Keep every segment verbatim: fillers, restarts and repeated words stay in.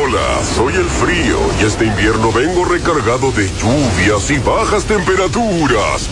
Hola, soy el frío y este invierno vengo recargado de lluvias y bajas temperaturas.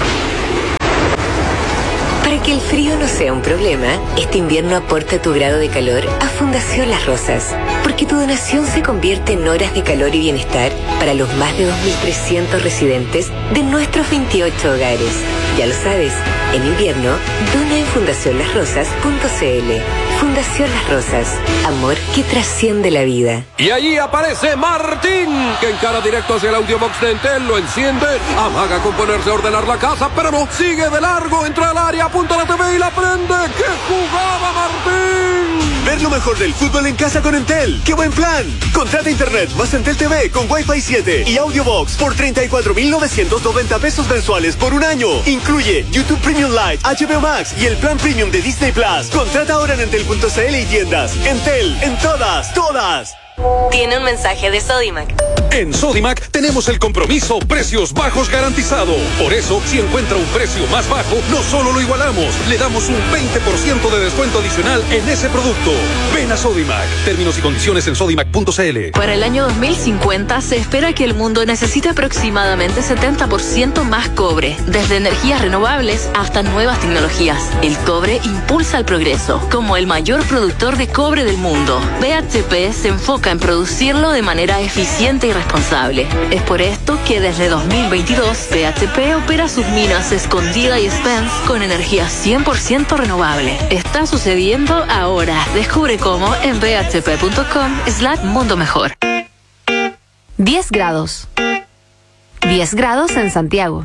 Para que el frío no sea un problema, este invierno aporta tu grado de calor a Fundación Las Rosas, porque tu donación se convierte en horas de calor y bienestar para los más de dos mil trescientos residentes de nuestros veintiocho hogares. Ya lo sabes, en invierno, dona en fundación las rosas punto c l. Fundación Las Rosas, amor que trasciende la vida. Y allí aparece Martín, que encara directo hacia el audiobox de Entel, lo enciende, amaga con ponerse a ordenar la casa, pero no, sigue de largo, entra al área, apunta a la T V y la prende. ¡Qué jugada, Martín! Ver lo mejor del fútbol en casa con Entel. ¡Qué buen plan! Contrata internet más Entel T V con Wi-Fi siete y audiobox por treinta y cuatro mil novecientos noventa pesos mensuales por un año. Incluye YouTube Premium Lite, H B O Max y el plan Premium de Disney Plus. Contrata ahora en entel punto c l y tiendas. Entel, en todas, todas. Tiene un mensaje de Sodimac. En Sodimac tenemos el compromiso precios bajos garantizado. Por eso, si encuentra un precio más bajo, no solo lo igualamos, le damos un veinte por ciento de descuento adicional en ese producto. Ven a Sodimac. Términos y condiciones en sodimac punto c l. Para el año dos mil cincuenta se espera que el mundo necesite aproximadamente setenta por ciento más cobre, desde energías renovables hasta nuevas tecnologías. El cobre impulsa el progreso. Como el mayor productor de cobre del mundo, B H P se enfoca en producirlo de manera eficiente y responsable. Es por esto que desde dos mil veintidós B H P opera sus minas Escondida y Spence con energía cien por ciento renovable. Está sucediendo ahora. Descubre cómo en b h p punto com slash mundo mejor. diez grados. diez grados en Santiago.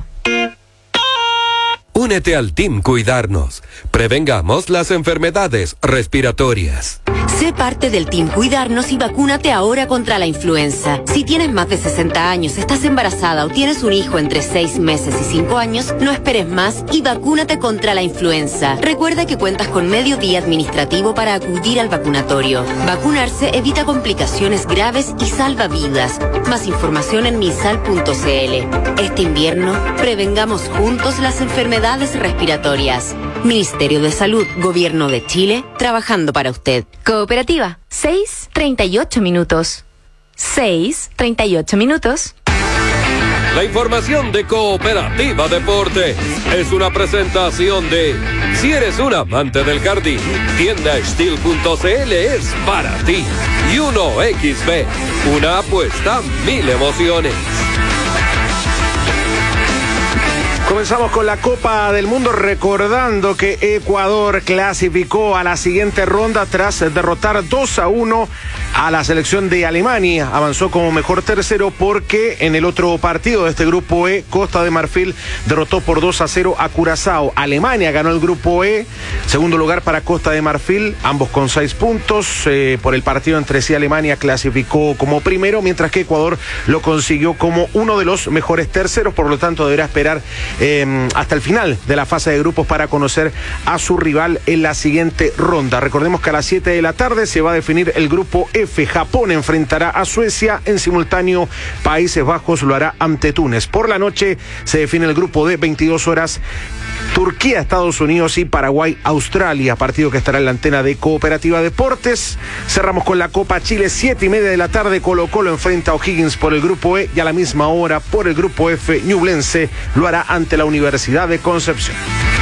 Únete al Team Cuidarnos. Prevengamos las enfermedades respiratorias. Sé parte del Team Cuidarnos y vacúnate ahora contra la influenza. Si tienes más de sesenta años, estás embarazada o tienes un hijo entre seis meses y cinco años, no esperes más y vacúnate contra la influenza. Recuerda que cuentas con medio día administrativo para acudir al vacunatorio. Vacunarse evita complicaciones graves y salva vidas. Más información en misal punto c l. Este invierno, prevengamos juntos las enfermedades respiratorias. Ministerio de Salud, Gobierno de Chile, trabajando para usted. Cooperativa, seis treinta y ocho minutos. seis treinta y ocho minutos. La información de Cooperativa Deportes es una presentación de, si eres un amante del jardín, tienda steel punto c l es para ti. Y uno X B, una apuesta, mil emociones. Comenzamos con la Copa del Mundo, recordando que Ecuador clasificó a la siguiente ronda tras derrotar dos a uno a la selección de Alemania. Avanzó como mejor tercero porque en el otro partido de este grupo E, Costa de Marfil derrotó por dos a cero a Curazao. Alemania ganó el grupo E, segundo lugar para Costa de Marfil, ambos con seis puntos. Eh, por el partido entre sí, Alemania clasificó como primero, mientras que Ecuador lo consiguió como uno de los mejores terceros, por lo tanto deberá esperar Eh, hasta el final de la fase de grupos para conocer a su rival en la siguiente ronda. Recordemos que a las siete de la tarde se va a definir el grupo F. Japón enfrentará a Suecia, en simultáneo Países Bajos lo hará ante Túnez. Por la noche se define el grupo D, veintidós horas, Turquía, Estados Unidos y Paraguay, Australia, partido que estará en la antena de Cooperativa Deportes. Cerramos con la Copa Chile, siete y media de la tarde, Colo Colo enfrenta a O'Higgins por el grupo E y a la misma hora por el grupo F, Ñublense lo hará ante la Universidad de Concepción.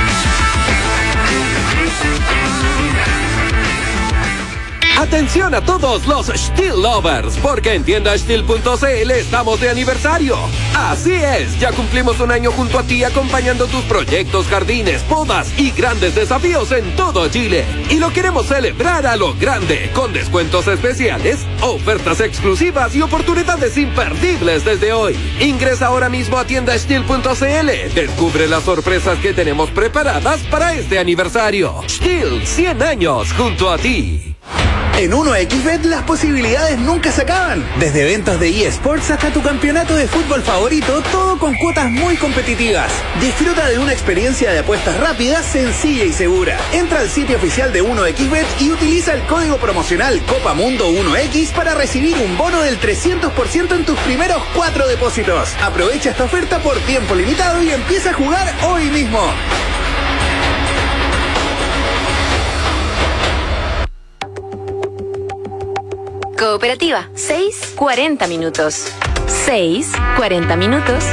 Atención a todos los Steel Lovers, porque en tienda steel punto c l estamos de aniversario. Así es, ya cumplimos un año junto a ti acompañando tus proyectos, jardines, podas y grandes desafíos en todo Chile. Y lo queremos celebrar a lo grande, con descuentos especiales, ofertas exclusivas y oportunidades imperdibles desde hoy. Ingresa ahora mismo a tienda steel punto c l. Descubre las sorpresas que tenemos preparadas para este aniversario. Steel, cien años junto a ti. En uno equis bet las posibilidades nunca se acaban. Desde eventos de eSports hasta tu campeonato de fútbol favorito, todo con cuotas muy competitivas. Disfruta de una experiencia de apuestas rápidas, sencilla y segura. Entra al sitio oficial de uno equis bet y utiliza el código promocional Copa Mundo uno equis para recibir un bono del trescientos por ciento en tus primeros cuatro depósitos. Aprovecha esta oferta por tiempo limitado y empieza a jugar hoy mismo. Cooperativa, seis cuarenta minutos. seis cuarenta minutos.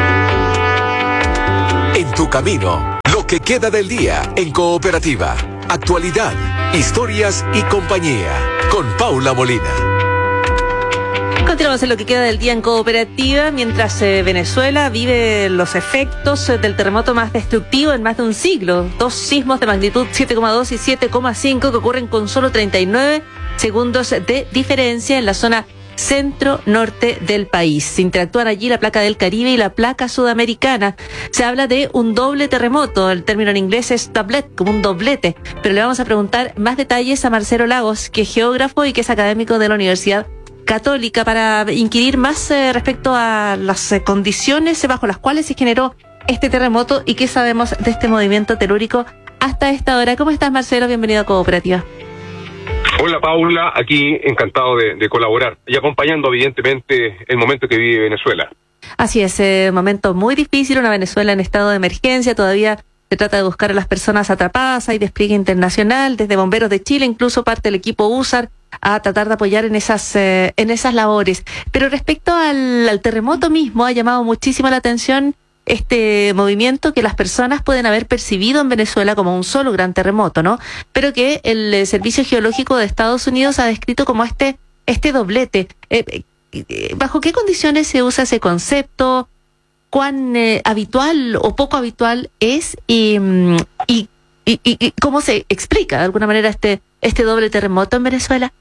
En tu camino, lo que queda del día en Cooperativa. Actualidad, historias y compañía. Con Paula Molina. Continuamos en lo que queda del día en Cooperativa, mientras eh, Venezuela vive los efectos eh, del terremoto más destructivo en más de un siglo. Dos sismos de magnitud siete coma dos y siete coma cinco que ocurren con solo treinta y nueve segundos de diferencia en la zona centro-norte del país. Se interactúan allí la placa del Caribe y la placa sudamericana. Se habla de un doble terremoto. El término en inglés es doublet, como un doblete. Pero le vamos a preguntar más detalles a Marcelo Lagos, que es geógrafo y que es académico de la Universidad Católica, para inquirir más eh, respecto a las eh, condiciones bajo las cuales se generó este terremoto y qué sabemos de este movimiento telúrico hasta esta hora. ¿Cómo estás, Marcelo? Bienvenido a Cooperativa. Hola, Paula, aquí encantado de, de colaborar y acompañando evidentemente el momento que vive Venezuela. Así es, eh, momento muy difícil, una Venezuela en estado de emergencia, todavía se trata de buscar a las personas atrapadas, hay despliegue internacional, desde Bomberos de Chile, incluso parte del equipo U S A R, a tratar de apoyar en esas eh, en esas labores. Pero respecto al, al terremoto mismo, ha llamado muchísimo la atención este movimiento que las personas pueden haber percibido en Venezuela como un solo gran terremoto, ¿no? Pero que el eh, Servicio Geológico de Estados Unidos ha descrito como este este doblete. Eh, eh, ¿Bajo qué condiciones se usa ese concepto? ¿Cuán eh, habitual o poco habitual es? Y, y, y, y ¿cómo se explica de alguna manera este este doble terremoto en Venezuela?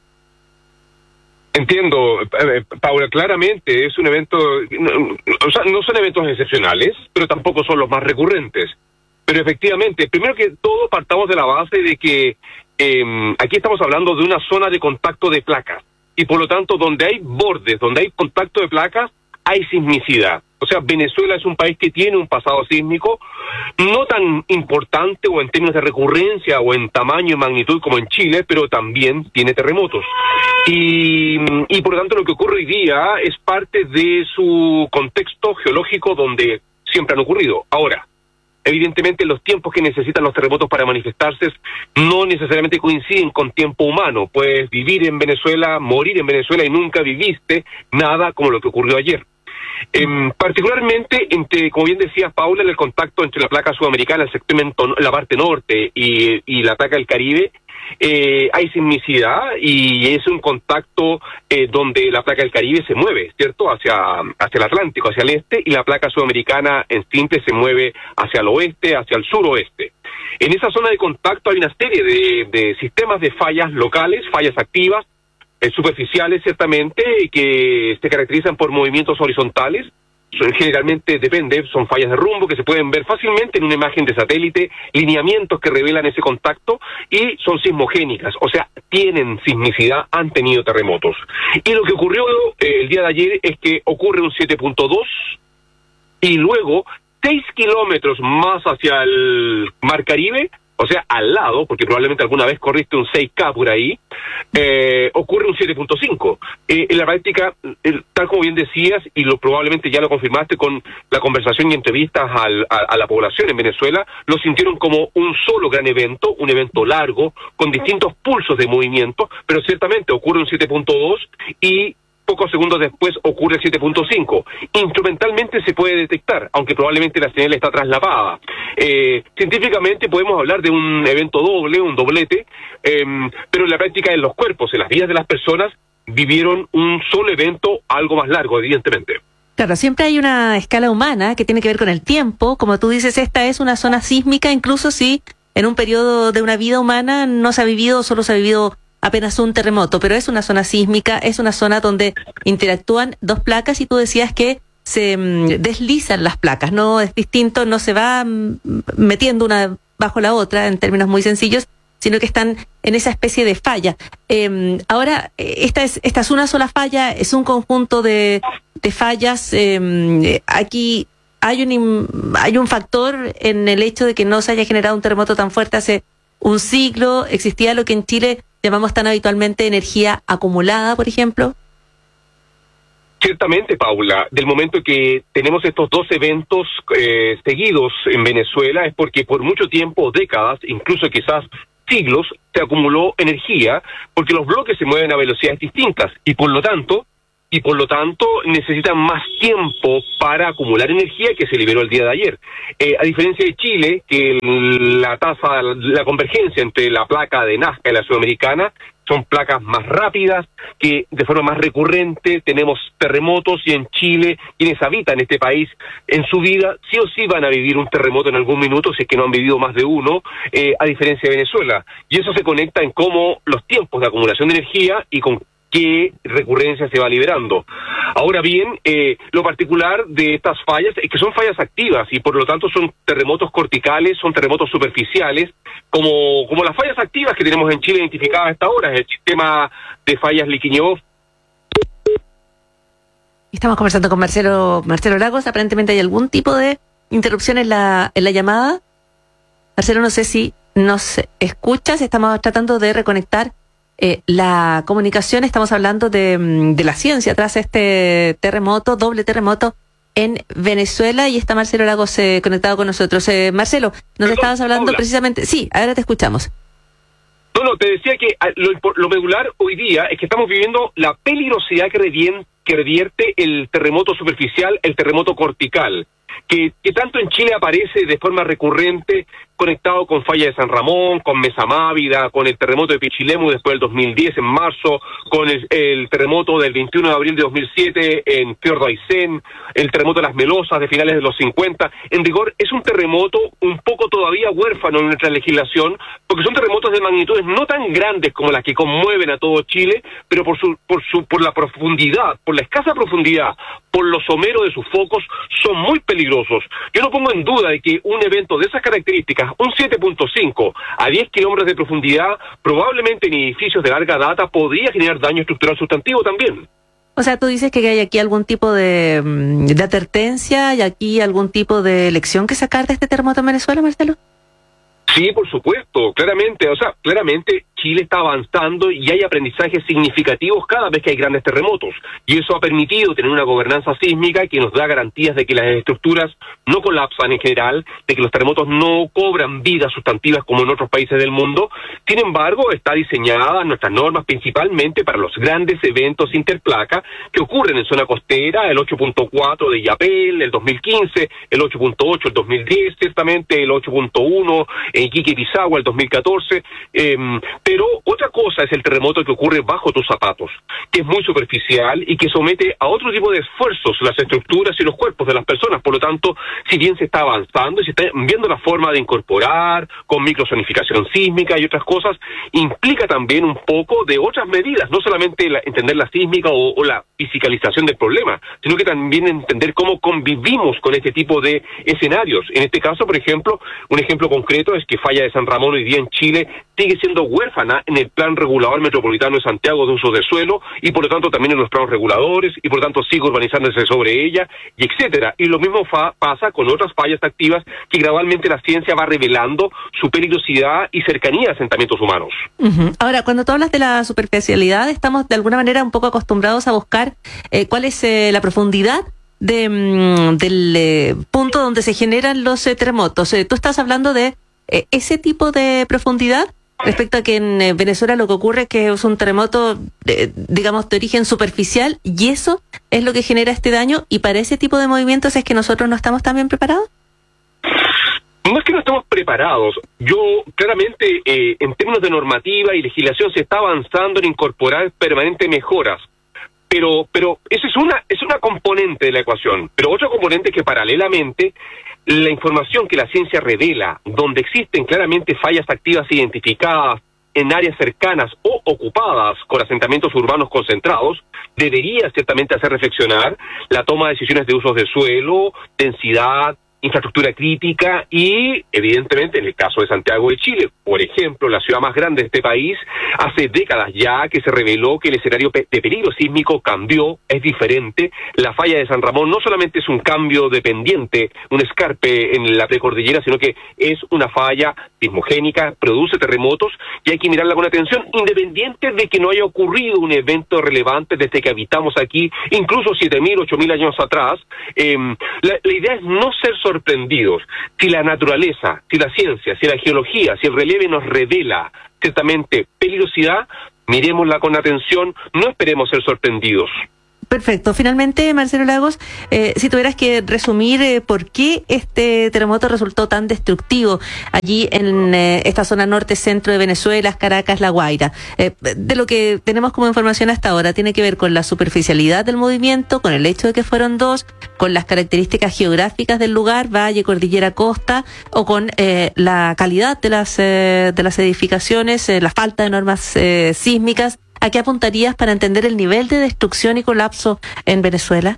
Entiendo, eh, Paula, claramente es un evento, no, o sea, no son eventos excepcionales, pero tampoco son los más recurrentes. Pero efectivamente, primero que todo partamos de la base de que eh, aquí estamos hablando de una zona de contacto de placas, y por lo tanto donde hay bordes, donde hay contacto de placas, hay sismicidad. O sea, Venezuela es un país que tiene un pasado sísmico, no tan importante o en términos de recurrencia o en tamaño y magnitud como en Chile, pero también tiene terremotos. Y, y por lo tanto lo que ocurre hoy día es parte de su contexto geológico donde siempre han ocurrido. Ahora, evidentemente los tiempos que necesitan los terremotos para manifestarse no necesariamente coinciden con tiempo humano. Puedes vivir en Venezuela, morir en Venezuela y nunca viviste nada como lo que ocurrió ayer. Eh, particularmente, entre, como bien decía Paula, en el contacto entre la placa sudamericana, el segmento, la parte norte y, y la placa del Caribe, eh, hay sismicidad y es un contacto eh, donde la placa del Caribe se mueve, ¿cierto?, hacia, hacia el Atlántico, hacia el este, y la placa sudamericana en simple se mueve hacia el oeste, hacia el suroeste. En esa zona de contacto hay una serie de, de sistemas de fallas locales, fallas activas, Eh, superficiales ciertamente, que se caracterizan por movimientos horizontales. Son, generalmente depende, son fallas de rumbo que se pueden ver fácilmente en una imagen de satélite, lineamientos que revelan ese contacto, y son sismogénicas, o sea, tienen sismicidad, han tenido terremotos. Y lo que ocurrió eh, el día de ayer es que ocurre un siete punto dos y luego seis kilómetros más hacia el Mar Caribe, o sea, al lado, porque probablemente alguna vez corriste un seis K por ahí, eh, ocurre un siete punto cinco. Eh, en la práctica, eh, tal como bien decías, y lo probablemente ya lo confirmaste con la conversación y entrevistas al, a, a la población en Venezuela, lo sintieron como un solo gran evento, un evento largo, con distintos pulsos de movimiento, pero ciertamente ocurre un siete punto dos y pocos segundos después ocurre el siete punto cinco. Instrumentalmente se puede detectar, aunque probablemente la señal está traslapada. Eh, científicamente podemos hablar de un evento doble, un doblete, eh, pero en la práctica, en los cuerpos, en las vidas de las personas, vivieron un solo evento algo más largo, evidentemente. Claro, siempre hay una escala humana que tiene que ver con el tiempo. Como tú dices, esta es una zona sísmica, incluso si en un periodo de una vida humana no se ha vivido, solo se ha vivido apenas un terremoto, pero es una zona sísmica, es una zona donde interactúan dos placas y tú decías que se mm, deslizan las placas, no es distinto, no se va mm, metiendo una bajo la otra en términos muy sencillos, sino que están en esa especie de falla. Eh, ahora, esta es, esta es una sola falla, es un conjunto de, de fallas. Eh, aquí hay un, hay un factor en el hecho de que no se haya generado un terremoto tan fuerte hace un siglo. ¿Existía lo que en Chile llamamos tan habitualmente energía acumulada, por ejemplo? Ciertamente, Paula, del momento que tenemos estos dos eventos eh, seguidos en Venezuela es porque por mucho tiempo, décadas, incluso quizás siglos se acumuló energía porque los bloques se mueven a velocidades distintas y por lo tanto y por lo tanto necesitan más tiempo para acumular energía que se liberó el día de ayer. Eh, a diferencia de Chile, que el, la tasa, la convergencia entre la placa de Nazca y la sudamericana son placas más rápidas, que de forma más recurrente tenemos terremotos, y en Chile, quienes habitan este país en su vida, sí o sí van a vivir un terremoto en algún minuto, si es que no han vivido más de uno, eh, a diferencia de Venezuela. Y eso se conecta en cómo los tiempos de acumulación de energía y con qué recurrencia se va liberando. Ahora bien, eh, lo particular de estas fallas es que son fallas activas y por lo tanto son terremotos corticales, son terremotos superficiales, como, como las fallas activas que tenemos en Chile identificadas a esta hora, el sistema de fallas Liquiñov. Estamos conversando con Marcelo, Marcelo Lagos. Aparentemente hay algún tipo de interrupción en la, en la llamada. Marcelo, no sé si nos escuchas, estamos tratando de reconectar Eh, la comunicación. Estamos hablando de, de la ciencia tras este terremoto, doble terremoto en Venezuela, y está Marcelo Lagos eh, conectado con nosotros. Eh, Marcelo, nos Perdón, estabas hablando Paula. precisamente... Sí, ahora te escuchamos. No, no, te decía que lo, lo medular hoy día es que estamos viviendo la peligrosidad que revierte, que revierte el terremoto superficial, el terremoto cortical, que, que tanto en Chile aparece de forma recurrente, conectado con Falla de San Ramón, con Mesa Mávida, con el terremoto de Pichilemu después del dos mil diez en marzo, con el, el terremoto del veintiuno de abril de dos mil siete en Fiordo Aysén, el terremoto de Las Melosas de finales de los cincuenta. En rigor, es un terremoto un poco todavía huérfano en nuestra legislación, porque son terremotos de magnitudes no tan grandes como las que conmueven a todo Chile, pero por su, por su, por la profundidad, por la escasa profundidad, por lo somero de sus focos, son muy peligrosos. Yo no pongo en duda de que un evento de esas características, un siete punto cinco a diez kilómetros de profundidad, probablemente en edificios de larga data, podría generar daño estructural sustantivo también. O sea, tú dices que hay aquí algún tipo de, de advertencia y aquí algún tipo de lección que sacar de este terremoto en Venezuela, Marcelo. Sí, por supuesto, claramente, o sea, claramente Chile está avanzando y hay aprendizajes significativos cada vez que hay grandes terremotos, y eso ha permitido tener una gobernanza sísmica que nos da garantías de que las estructuras no colapsan en general, de que los terremotos no cobran vidas sustantivas como en otros países del mundo. Sin embargo, está diseñada nuestras normas principalmente para los grandes eventos interplaca que ocurren en zona costera, el ocho punto cuatro de Yapel, el dos mil quince, el ocho punto ocho, el dos mil diez, ciertamente el ocho punto uno en Iquique y Pisagua, el dos mil catorce, eh, pero otra cosa es el terremoto que ocurre bajo tus zapatos, que es muy superficial y que somete a otro tipo de esfuerzos las estructuras y los cuerpos de las personas. Por lo tanto, si bien se está avanzando y se está viendo la forma de incorporar con microsonificación sísmica y otras cosas, implica también un poco de otras medidas, no solamente la, entender la sísmica o, o la fisicalización del problema, sino que también entender cómo convivimos con este tipo de escenarios. En este caso, por ejemplo, un ejemplo concreto es que Falla de San Ramón hoy día en Chile sigue siendo huérfana en el Plan Regulador Metropolitano de Santiago de uso de suelo, y por lo tanto también en los planos reguladores, y por lo tanto sigue urbanizándose sobre ella, y etcétera. Y lo mismo fa pasa con otras fallas activas que gradualmente la ciencia va revelando su peligrosidad y cercanía a asentamientos humanos. Uh-huh. Ahora, cuando tú hablas de la superficialidad, estamos de alguna manera un poco acostumbrados a buscar eh, cuál es eh, la profundidad de, mm, del eh, punto donde se generan los eh, terremotos. Eh, tú estás hablando de eh, ese tipo de profundidad respecto a que en eh, Venezuela lo que ocurre es que es un terremoto, de, digamos, de origen superficial, y eso es lo que genera este daño, y para ese tipo de movimientos es que nosotros no estamos tan bien preparados. No es que no estemos preparados. Yo, claramente, eh, en términos de normativa y legislación, se está avanzando en incorporar permanentes mejoras. Pero, pero esa es una, es una componente de la ecuación. Pero otra componente es que paralelamente la información que la ciencia revela, donde existen claramente fallas activas identificadas en áreas cercanas o ocupadas con asentamientos urbanos concentrados, debería ciertamente hacer reflexionar la toma de decisiones de usos de suelo, densidad, infraestructura crítica y, evidentemente, en el caso de Santiago de Chile, por ejemplo, la ciudad más grande de este país, hace décadas ya que se reveló que el escenario de peligro sísmico cambió, es diferente. La falla de San Ramón no solamente es un cambio de pendiente, un escarpe en la precordillera, sino que es una falla sismogénica, produce terremotos, y hay que mirarla con atención, independiente de que no haya ocurrido un evento relevante desde que habitamos aquí, incluso siete mil, ocho mil años atrás. Eh, la, la idea es no ser sorprendidos. Si la naturaleza, si la ciencia, si la geología, si el relieve nos revela ciertamente peligrosidad, miremosla con atención, no esperemos ser sorprendidos. Perfecto. Finalmente, Marcelo Lagos, eh, si tuvieras que resumir eh, por qué este terremoto resultó tan destructivo allí en eh, esta zona norte-centro de Venezuela, Caracas, La Guaira. Eh, de lo que tenemos como información hasta ahora, ¿tiene que ver con la superficialidad del movimiento, con el hecho de que fueron dos, con las características geográficas del lugar, valle, cordillera, costa, o con eh, la calidad de las, eh, de las edificaciones, eh, la falta de normas eh, sísmicas? ¿A qué apuntarías para entender el nivel de destrucción y colapso en Venezuela?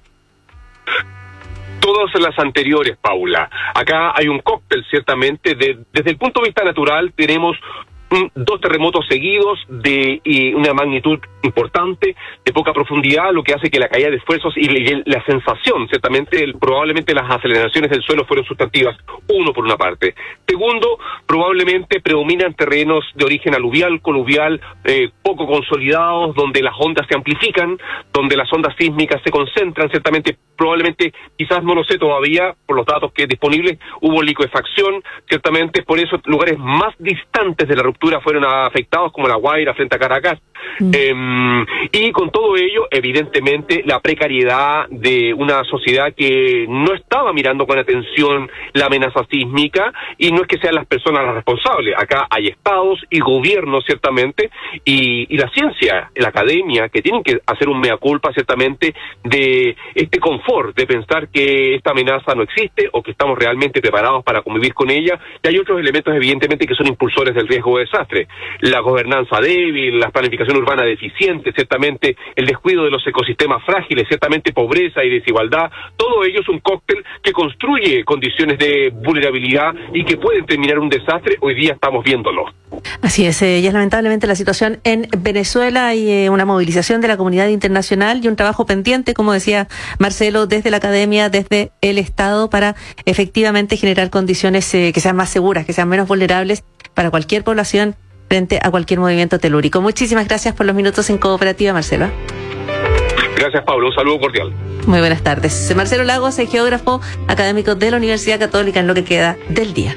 Todas las anteriores, Paula. Acá hay un cóctel, ciertamente. De, desde el punto de vista natural, tenemos un, dos terremotos seguidos de y una magnitud importante, de poca profundidad, lo que hace que la caída de esfuerzos y la, la sensación, ciertamente, el, probablemente las aceleraciones del suelo fueron sustantivas, uno por una parte. Segundo, probablemente predominan terrenos de origen aluvial, coluvial, eh, poco consolidados, donde las ondas se amplifican, donde las ondas sísmicas se concentran, ciertamente, probablemente, quizás no lo sé todavía, por los datos que disponibles, hubo liquefacción, ciertamente, por eso lugares más distantes de la ruptura fueron afectados, como La Guaira frente a Caracas. Mm. Eh, y con todo ello, evidentemente, la precariedad de una sociedad que no estaba mirando con atención la amenaza sísmica, y no es que sean las personas las responsables. Acá hay estados y gobiernos, ciertamente, y, y la ciencia, la academia, que tienen que hacer un mea culpa, ciertamente, de este confort, de pensar que esta amenaza no existe o que estamos realmente preparados para convivir con ella. Y hay otros elementos, evidentemente, que son impulsores del riesgo de desastre. La gobernanza débil, la planificación urbana deficiente, ciertamente el descuido de los ecosistemas frágiles, ciertamente pobreza y desigualdad, todo ello es un cóctel que construye condiciones de vulnerabilidad y que pueden terminar un desastre. Hoy día estamos viéndolo. Así es, eh, y es lamentablemente la situación en Venezuela. Hay eh, una movilización de la comunidad internacional y un trabajo pendiente, como decía Marcelo, desde la academia, desde el Estado, para efectivamente generar condiciones eh, que sean más seguras, que sean menos vulnerables para cualquier población frente a cualquier movimiento telúrico. Muchísimas gracias por los minutos en Cooperativa, Marcelo. Gracias, Pablo. Un saludo cordial. Muy buenas tardes. Marcelo Lagos, geógrafo académico de la Universidad Católica, en lo que queda del día.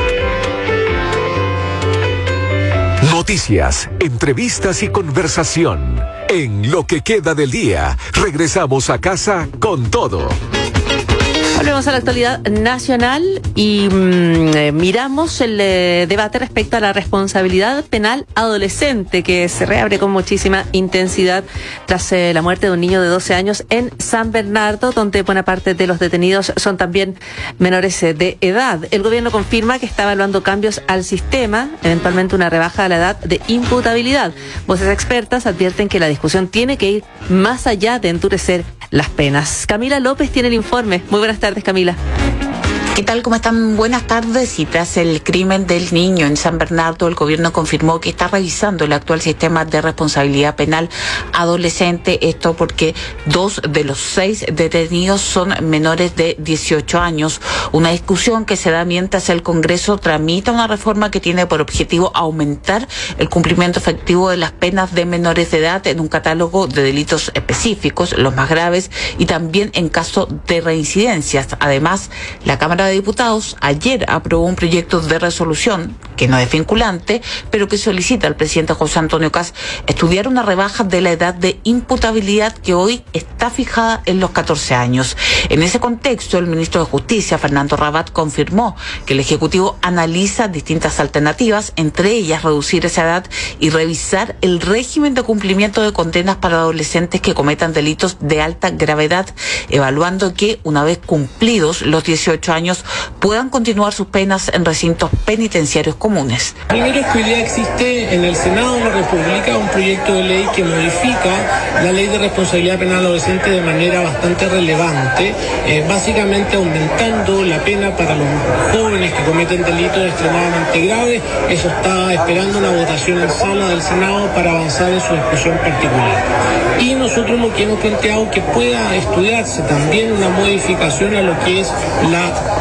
Noticias, entrevistas y conversación. En lo que queda del día, regresamos a casa con todo. Volvemos a la actualidad nacional y mmm, eh, miramos el eh, debate respecto a la responsabilidad penal adolescente, que se reabre con muchísima intensidad tras eh, la muerte de un niño de doce años en San Bernardo, donde buena parte de los detenidos son también menores eh, de edad. El gobierno confirma que está evaluando cambios al sistema, eventualmente una rebaja a la edad de imputabilidad. Voces expertas advierten que la discusión tiene que ir más allá de endurecer las penas. Camila López tiene el informe. Muy buenas tardes, Camila. ¿Qué tal? ¿Cómo están? Buenas tardes. Y tras el crimen del niño en San Bernardo, el gobierno confirmó que está revisando el actual sistema de responsabilidad penal adolescente. Esto porque dos de los seis detenidos son menores de dieciocho años. Una discusión que se da mientras el Congreso tramita una reforma que tiene por objetivo aumentar el cumplimiento efectivo de las penas de menores de edad en un catálogo de delitos específicos, los más graves, y también en caso de reincidencias. Además, la Cámara de Diputados ayer aprobó un proyecto de resolución que no es vinculante, pero que solicita al presidente José Antonio Kast estudiar una rebaja de la edad de imputabilidad que hoy está fijada en los catorce años. En ese contexto, el ministro de Justicia, Fernando Rabat, confirmó que el Ejecutivo analiza distintas alternativas, entre ellas reducir esa edad y revisar el régimen de cumplimiento de condenas para adolescentes que cometan delitos de alta gravedad, evaluando que, una vez cumplidos los dieciocho años, puedan continuar sus penas en recintos penitenciarios comunes. Primero es que hoy día existe en el Senado de la República un proyecto de ley que modifica la ley de responsabilidad penal adolescente de manera bastante relevante, eh, básicamente aumentando la pena para los jóvenes que cometen delitos extremadamente graves. Eso está esperando una votación en sala del Senado para avanzar en su discusión particular. Y nosotros lo que hemos planteado que pueda estudiarse también una modificación a lo que es la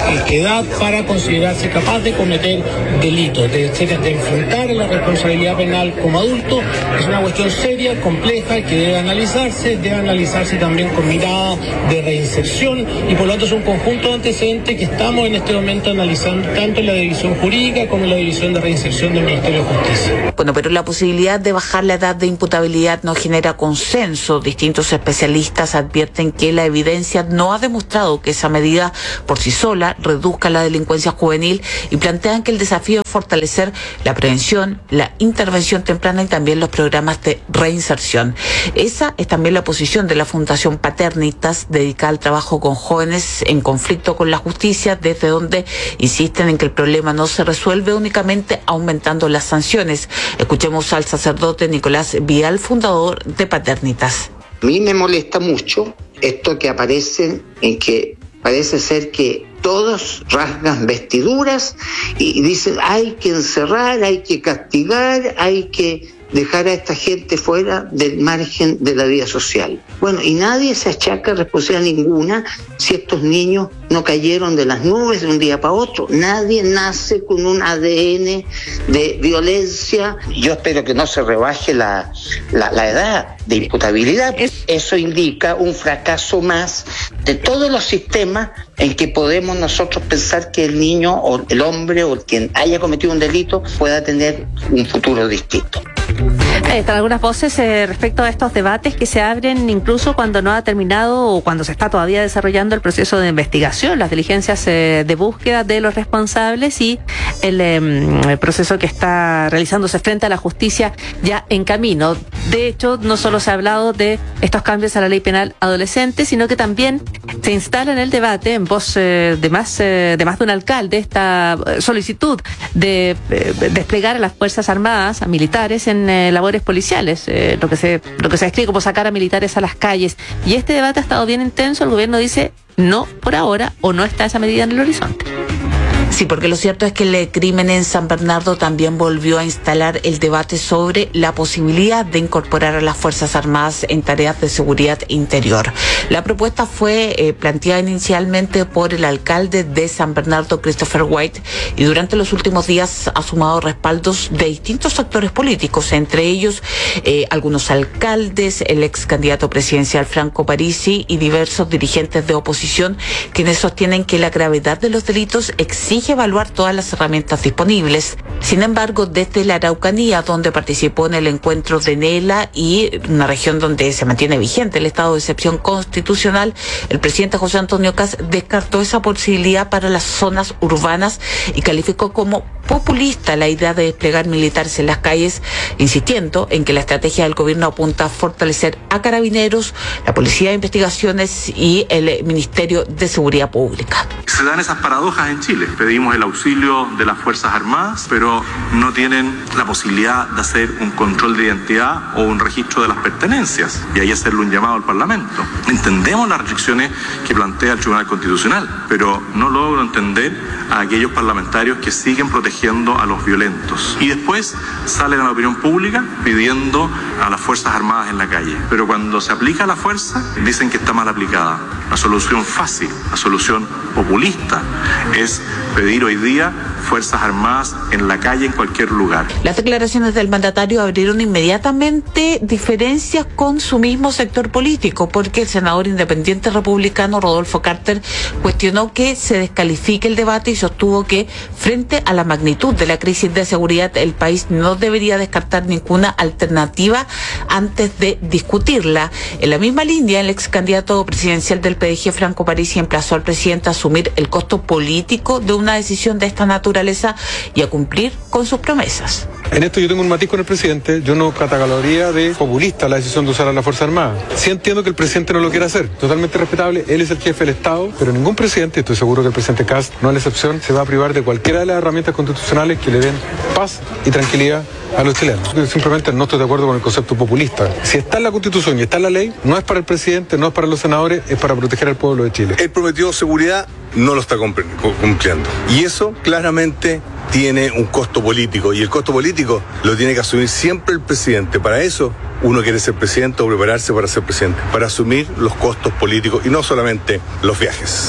edad para considerarse capaz de cometer delitos, de, de enfrentar la responsabilidad penal como adulto. Es una cuestión seria, compleja, que debe analizarse, debe analizarse también con mirada de reinserción, y por lo tanto es un conjunto de antecedentes que estamos en este momento analizando tanto en la división jurídica como en la división de reinserción del Ministerio de Justicia. Bueno, pero la posibilidad de bajar la edad de imputabilidad no genera consenso. Distintos especialistas advierten que la evidencia no ha demostrado que esa medida por sí sola reduzca la delincuencia juvenil, y plantean que el desafío es fortalecer la prevención, la intervención temprana y también los programas de reinserción. Esa es también la posición de la Fundación Paternitas, dedicada al trabajo con jóvenes en conflicto con la justicia, desde donde insisten en que el problema no se resuelve únicamente aumentando las sanciones. Escuchemos al sacerdote Nicolás Vial, fundador de Paternitas. A mí me molesta mucho esto que aparece en que parece ser que todos rasgan vestiduras y dicen hay que encerrar, hay que castigar, hay que dejar a esta gente fuera del margen de la vida social. Bueno, y nadie se achaca responsabilidad ninguna si estos niños no cayeron de las nubes de un día para otro. Nadie nace con un A D N de violencia. Yo espero que no se rebaje la, la, la edad de imputabilidad. Eso indica un fracaso más de todos los sistemas en que podemos nosotros pensar que el niño o el hombre o quien haya cometido un delito pueda tener un futuro distinto. Están algunas voces eh, respecto a estos debates que se abren incluso cuando no ha terminado o cuando se está todavía desarrollando el proceso de investigación, las diligencias eh, de búsqueda de los responsables y el, eh, el proceso que está realizándose frente a la justicia ya en camino. De hecho, no solo se ha hablado de estos cambios a la ley penal adolescente, sino que también se instala en el debate, en voz eh, de, más, eh, de más de un alcalde, esta solicitud de eh, desplegar a las Fuerzas Armadas, a militares en eh, labores policiales, eh, lo que se lo que se describe como sacar a militares a las calles. Y este debate ha estado bien intenso. El gobierno dice no por ahora, o no está esa medida en el horizonte. Sí, porque lo cierto es que el crimen en San Bernardo también volvió a instalar el debate sobre la posibilidad de incorporar a las Fuerzas Armadas en tareas de seguridad interior. La propuesta fue eh, planteada inicialmente por el alcalde de San Bernardo, Christopher White, y durante los últimos días ha sumado respaldos de distintos actores políticos, entre ellos eh, algunos alcaldes, el ex candidato presidencial Franco Parisi y diversos dirigentes de oposición, quienes sostienen que la gravedad de los delitos exige evaluar todas las herramientas disponibles. Sin embargo, desde la Araucanía, donde participó en el encuentro de Nela y una región donde se mantiene vigente el estado de excepción constitucional, el presidente José Antonio Kast descartó esa posibilidad para las zonas urbanas y calificó como populista la idea de desplegar militares en las calles, insistiendo en que la estrategia del gobierno apunta a fortalecer a Carabineros, la Policía de Investigaciones y el Ministerio de Seguridad Pública. Se dan esas paradojas en Chile. Pedimos el auxilio de las Fuerzas Armadas, pero no tienen la posibilidad de hacer un control de identidad o un registro de las pertenencias, y ahí hacerle un llamado al Parlamento. Entendemos las restricciones que plantea el Tribunal Constitucional, pero no logro entender a aquellos parlamentarios que siguen protegiendo a los violentos. Y después salen a la opinión pública pidiendo a las Fuerzas Armadas en la calle. Pero cuando se aplica la fuerza, dicen que está mal aplicada. La solución fácil, la solución populista, es pedir hoy día Fuerzas Armadas en la calle, en cualquier lugar. Las declaraciones del mandatario abrieron inmediatamente diferencias con su mismo sector político, porque el senador independiente republicano Rodolfo Carter cuestionó que se descalifique el debate y sostuvo que, frente a la magnitud de la crisis de seguridad, el país no debería descartar ninguna alternativa antes de discutirla. En la misma línea, el ex candidato presidencial del P D G, Franco Parisi, emplazó al presidente a asumir el costo político de una decisión de esta naturaleza y a cumplir con sus promesas. En esto yo tengo un matiz con el presidente. Yo no catalogaría de populista la decisión de usar a la Fuerza Armada. Sí entiendo que el presidente no lo quiera hacer, totalmente respetable, él es el jefe del Estado, pero ningún presidente, estoy seguro que el presidente Kast no es la excepción, se va a privar de cualquiera de las herramientas constitucionales que le den paz y tranquilidad a los chilenos. Yo simplemente no estoy de acuerdo con el concepto populista. Si está en la Constitución y está en la ley, no es para el presidente, no es para los senadores, es para proteger al pueblo de Chile. Él prometió seguridad, no lo está cumpliendo. Y eso claramente tiene un costo político, y el costo político lo tiene que asumir siempre el presidente. Para eso uno quiere ser presidente o prepararse para ser presidente, para asumir los costos políticos y no solamente los viajes.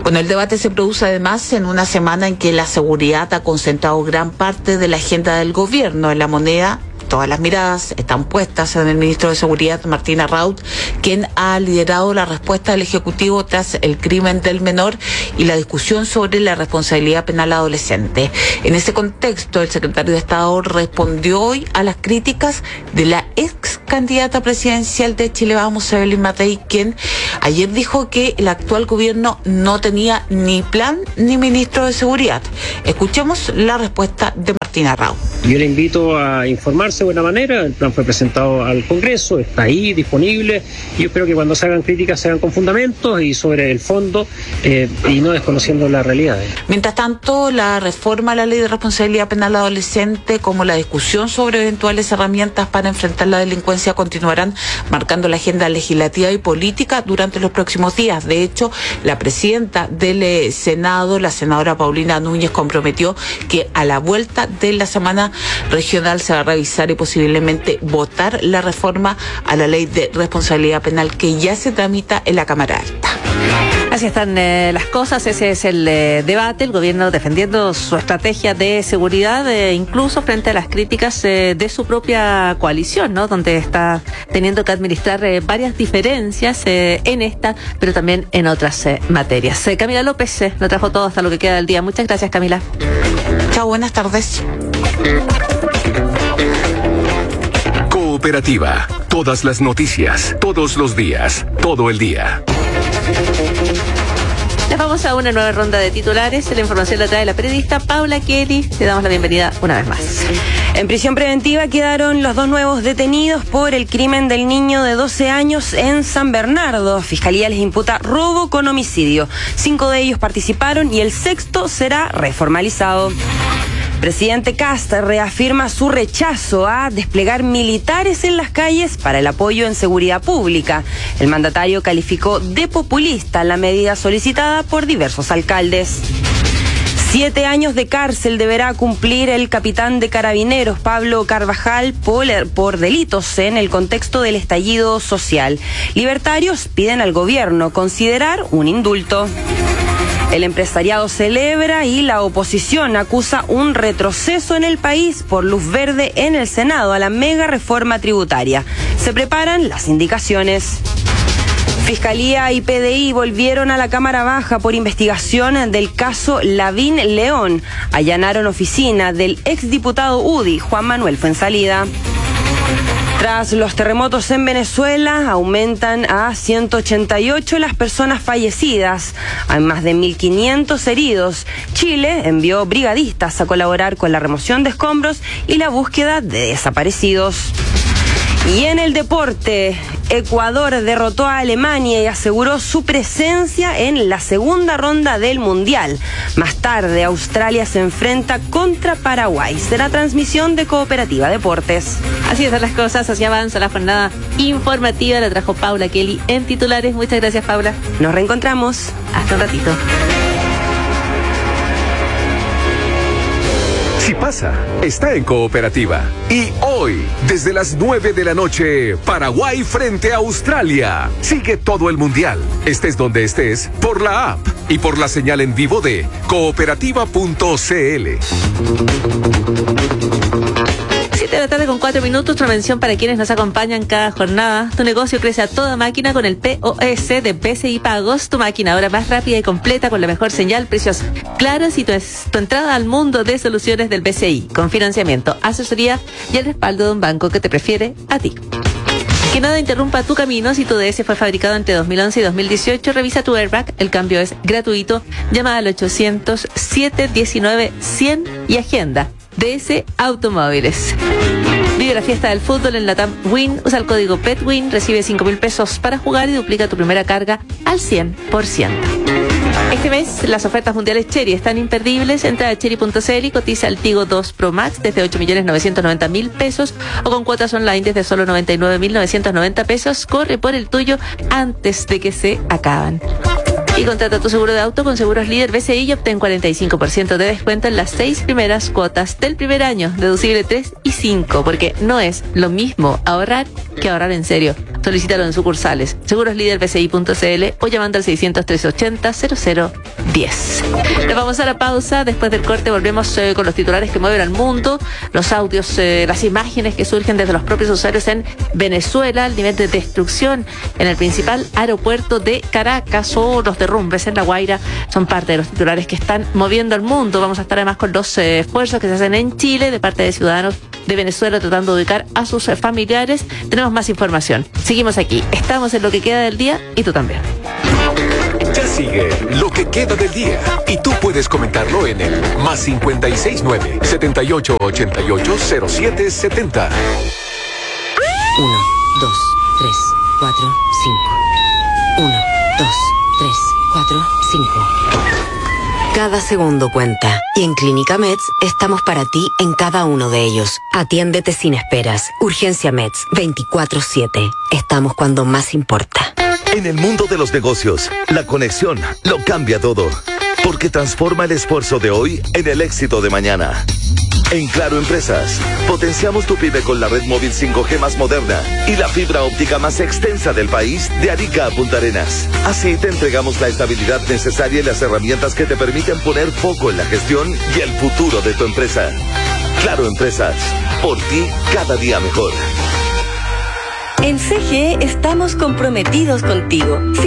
Bueno, el debate se produce además en una semana en que la seguridad ha concentrado gran parte de la agenda del gobierno. En La Moneda, todas las miradas están puestas en el ministro de Seguridad, Martín Arraut, quien ha liderado la respuesta del Ejecutivo tras el crimen del menor y la discusión sobre la responsabilidad penal adolescente. En ese contexto, el secretario de Estado respondió hoy a las críticas de la ex candidata presidencial de Chile Vamos, Evelyn Matei, quien ayer dijo que el actual gobierno no tenía ni plan ni ministro de Seguridad. Escuchemos la respuesta de Martín Arraut. Yo le invito a informarse de buena manera. El plan fue presentado al Congreso, está ahí disponible. Yo espero que cuando se hagan críticas se hagan con fundamentos y sobre el fondo eh, y no desconociendo la realidad. Mientras tanto, la reforma a la Ley de Responsabilidad Penal Adolescente, como la discusión sobre eventuales herramientas para enfrentar la delincuencia, continuarán marcando la agenda legislativa y política durante los próximos días. De hecho, la presidenta del Senado, la senadora Paulina Núñez, comprometió que a la vuelta de la semana regional se va a revisar y posiblemente votar la reforma a la Ley de Responsabilidad Penal que ya se tramita en la Cámara Alta. Así están eh, las cosas, ese es el eh, debate, el gobierno defendiendo su estrategia de seguridad, eh, incluso frente a las críticas eh, de su propia coalición, ¿no? Donde está teniendo que administrar eh, varias diferencias eh, en esta, pero también en otras eh, materias. Eh, Camila López eh, lo trajo todo hasta lo que queda del día. Muchas gracias, Camila. Chao, buenas tardes. Cooperativa. Todas las noticias, todos los días, todo el día. Les vamos a una nueva ronda de titulares. La información la trae la periodista Paula Kelly. Le damos la bienvenida una vez más. En prisión preventiva quedaron los dos nuevos detenidos por el crimen del niño de doce años en San Bernardo. Fiscalía les imputa robo con homicidio. Cinco de ellos participaron y el sexto será reformalizado. Presidente Kast reafirma su rechazo a desplegar militares en las calles para el apoyo en seguridad pública. El mandatario calificó de populista la medida solicitada por diversos alcaldes. Siete años de cárcel deberá cumplir el capitán de Carabineros, Pablo Carvajal, por, por delitos en el contexto del estallido social. Libertarios piden al gobierno considerar un indulto. El empresariado celebra y la oposición acusa un retroceso en el país por luz verde en el Senado a la mega reforma tributaria. Se preparan las indicaciones. Fiscalía y P D I volvieron a la Cámara Baja por investigación del caso Lavín León. Allanaron oficina del exdiputado U D I, Juan Manuel Fuenzalida. Tras los terremotos en Venezuela, aumentan a ciento ochenta y ocho las personas fallecidas. Hay más de mil quinientos heridos. Chile envió brigadistas a colaborar con la remoción de escombros y la búsqueda de desaparecidos. Y en el deporte, Ecuador derrotó a Alemania y aseguró su presencia en la segunda ronda del Mundial. Más tarde, Australia se enfrenta contra Paraguay. Será transmisión de Cooperativa Deportes. Así están las cosas, así avanza la jornada informativa. La trajo Paula Kelly en titulares. Muchas gracias, Paula. Nos reencontramos. Hasta un ratito. Si pasa, está en Cooperativa. Y hoy, desde las nueve de la noche, Paraguay frente a Australia. Sigue todo el Mundial, estés donde estés, por la app y por la señal en vivo de cooperativa punto c l. siete de la tarde con cuatro minutos, otra mención para quienes nos acompañan cada jornada. Tu negocio crece a toda máquina con el P O S de B C I Pagos, tu máquina ahora más rápida y completa con la mejor señal, precios claros y tu, es, tu entrada al mundo de soluciones del B C I, con financiamiento, asesoría y el respaldo de un banco que te prefiere a ti. Que nada interrumpa tu camino. Si tu D S fue fabricado entre dos mil once y dos mil dieciocho, revisa tu airbag. El cambio es gratuito. Llama al ochocientos, siete diecinueve, cien y agenda. D S Automóviles. Vive la fiesta del fútbol en la T A M Win. Usa el código PETWIN, recibe cinco mil pesos para jugar y duplica tu primera carga al cien por ciento. Este mes las ofertas mundiales Chery están imperdibles. Entra a chery punto c l y cotiza el Tigo dos Pro Max desde ocho millones novecientos noventa mil pesos o con cuotas online desde solo noventa y nueve mil novecientos noventa pesos. Corre por el tuyo antes de que se acaban. Y contrata tu seguro de auto con Seguros Líder B C I y obtén cuarenta y cinco por ciento de descuento en las seis primeras cuotas del primer año, deducible tres y cinco, porque no es lo mismo ahorrar que ahorrar en serio. Solicítalo en sucursales, seguroslíderbci punto cl o llamando al seiscientos tres ochenta cero cero diez. Nos vamos a la pausa. Después del corte volvemos eh, con los titulares que mueven al mundo, los audios, eh, las imágenes que surgen desde los propios usuarios en Venezuela, el nivel de destrucción en el principal aeropuerto de Caracas o los derrumbes en La Guaira son parte de los titulares que están moviendo al mundo. Vamos a estar además con los eh, esfuerzos que se hacen en Chile de parte de ciudadanos de Venezuela tratando de ubicar a sus eh, familiares. Tenemos más información. Seguimos aquí. Estamos en lo que queda del día y tú también. Ya sigue lo que queda del día y tú puedes comentarlo en el más cincuenta y seis nueve, setenta y ocho ochenta y ocho, cero siete setenta. Uno, dos, tres, cuatro, cinco. Uno, dos, tres, cuatro, cinco. Cada segundo cuenta y en Clínica Meds estamos para ti en cada uno de ellos. Atiéndete sin esperas. Urgencia Meds veinticuatro siete. Estamos cuando más importa. En el mundo de los negocios, la conexión lo cambia todo, porque transforma el esfuerzo de hoy en el éxito de mañana. En Claro Empresas, potenciamos tu pyme con la red móvil cinco G más moderna y la fibra óptica más extensa del país de Arica a Punta Arenas. Así te entregamos la estabilidad necesaria y las herramientas que te permiten poner foco en la gestión y el futuro de tu empresa. Claro Empresas, por ti cada día mejor. En C G E estamos comprometidos contigo.